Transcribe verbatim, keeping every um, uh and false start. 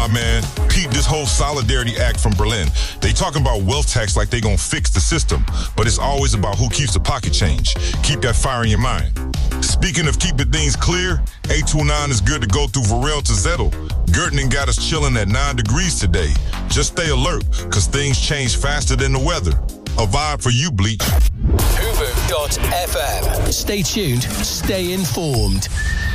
Nah, man. Peep this whole solidarity act from Berlin. They talking about wealth tax like they gonna fix the system, but it's always about who keeps the pocket change. Keep that fire in your mind. Speaking of keeping things clear, eight two nine is good to go through Varel to Zettel. Gertner got us chilling at nine degrees today. Just stay alert, cause things change faster than the weather. A vibe for you, Bleach. Hoover dot f m. Stay tuned, stay informed.